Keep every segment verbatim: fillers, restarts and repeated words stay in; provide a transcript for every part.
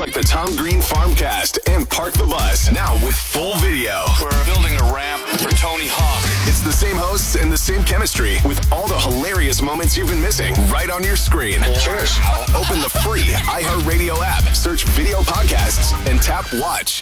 like the Tom Green Farmcast and Park the Bus. Now with full video. We're building a ramp for Tony Hawk. It's the same hosts and the same chemistry with all the hilarious moments you've been missing right on your screen. Cheers. Open the free iHeartRadio app, search video podcasts, and tap watch.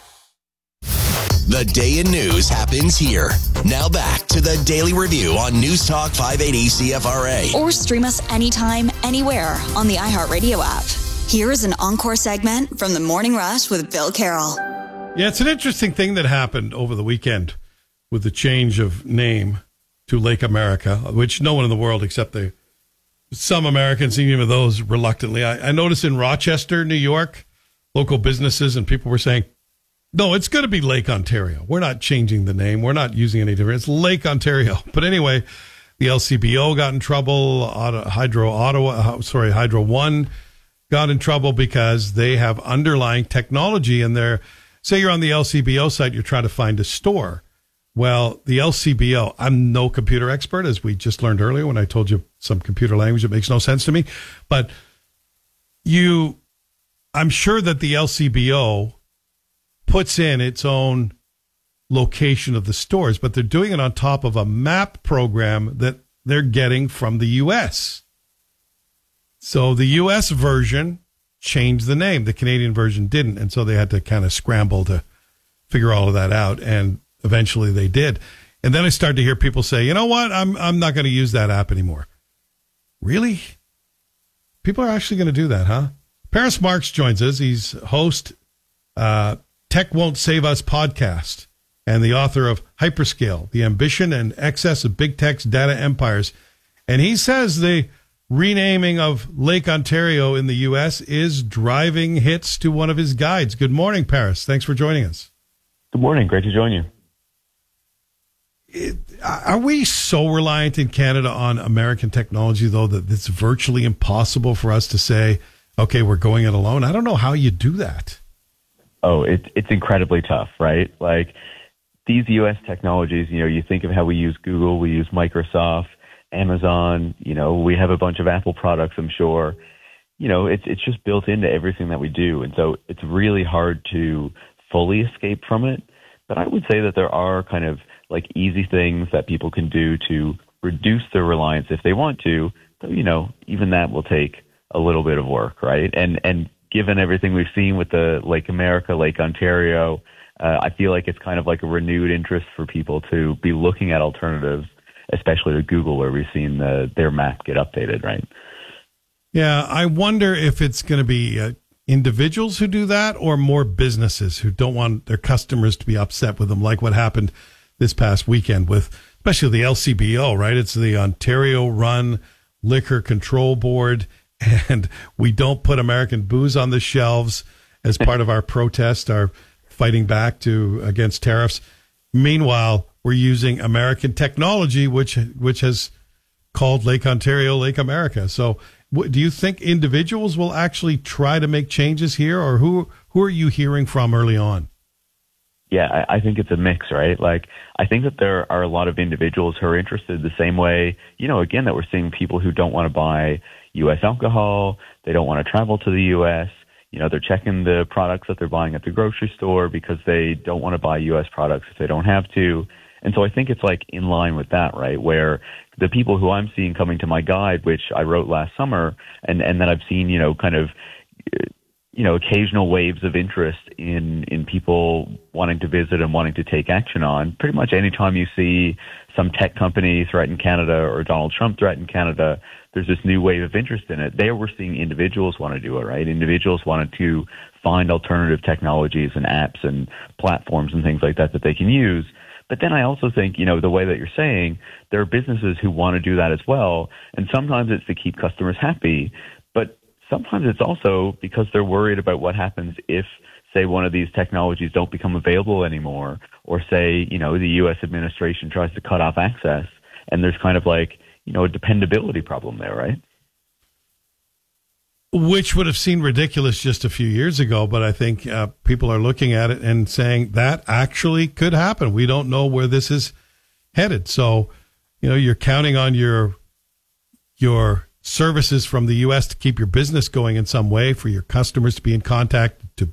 The day in news happens here. Now back to the Daily Review on News Talk five eighty C F R A. Or stream us anytime, anywhere on the iHeartRadio app. Here is an encore segment from the Morning Rush with Bill Carroll. Yeah, it's an interesting thing that happened over the weekend with the change of name to Lake America, which no one in the world except the some Americans, even those reluctantly. I, I noticed in Rochester, New York, local businesses and people were saying, no, it's going to be Lake Ontario. We're not changing the name. We're not using any different. It's Lake Ontario. But anyway, the L C B O got in trouble. Auto, Hydro Ottawa, sorry, Hydro One got in trouble because they have underlying technology in their. Say you're on the L C B O site, you're trying to find a store. Well, the L C B O, I'm no computer expert, as we just learned earlier when I told you some computer language that makes no sense to me. But you, I'm sure that the L C B O puts in its own location of the stores, but they're doing it on top of a map program that they're getting from the U S. So the U S version changed the name. The Canadian version didn't. And so they had to kind of scramble to figure all of that out. And eventually they did. And then I started to hear people say, you know what? I'm, I'm not going to use that app anymore. Really? People are actually going to do that, huh? Paris Marks joins us. He's host, uh, Tech Won't Save Us podcast and the author of Hyperscale, The Ambition and Excess of Big Tech's Data Empires. And he says the renaming of Lake Ontario in the U S is driving hits to one of his guides. Good morning, Paris. Thanks for joining us. Good morning. Great to join you. It, are we so reliant in Canada on American technology, though, that it's virtually impossible for us to say, okay, we're going it alone? I don't know how you do that. Oh, it's it's incredibly tough, right? Like these U S technologies, you know, you think of how we use Google, we use Microsoft, Amazon, you know, we have a bunch of Apple products, I'm sure. You know, it's it's just built into everything that we do. And so it's really hard to fully escape from it. But I would say that there are kind of like easy things that people can do to reduce their reliance if they want to. So, you know, even that will take a little bit of work, right? And and given everything we've seen with the Lake America, Lake Ontario, uh, I feel like it's kind of like a renewed interest for people to be looking at alternatives, especially to Google, where we've seen the, their map get updated, right? Yeah, I wonder if it's going to be uh, individuals who do that or more businesses who don't want their customers to be upset with them, like what happened this past weekend with especially the L C B O, right? It's the Ontario-run Liquor Control Board, and we don't put American booze on the shelves as part of our protest, our fighting back to against tariffs. Meanwhile, we're using American technology, which which has called Lake Ontario Lake America. So w- do you think individuals will actually try to make changes here, or who who are you hearing from early on? Yeah, I, I think it's a mix, right? Like, I think that there are a lot of individuals who are interested the same way, you know, again, that we're seeing people who don't want to buy U S alcohol, they don't want to travel to the U S, you know, they're checking the products that they're buying at the grocery store because they don't want to buy U S products if they don't have to. And so I think it's like in line with that, right? Where the people who I'm seeing coming to my guide, which I wrote last summer, and, and then I've seen, you know, kind of, you know, occasional waves of interest in, in people wanting to visit and wanting to take action on. Pretty much anytime you see some tech company threaten Canada or Donald Trump threaten Canada, there's this new wave of interest in it. There we're seeing individuals want to do it, right? Individuals wanted to find alternative technologies and apps and platforms and things like that that they can use. But then I also think, you know, the way that you're saying, there are businesses who want to do that as well. And sometimes it's to keep customers happy, but sometimes it's also because they're worried about what happens if, say, one of these technologies don't become available anymore, or say, you know, the U S administration tries to cut off access, and there's kind of like, you know, a dependability problem there, right? Which would have seemed ridiculous just a few years ago, but I think uh, people are looking at it and saying that actually could happen. We don't know where this is headed. So, you know, you're counting on your your services from the U S to keep your business going in some way, for your customers to be in contact, to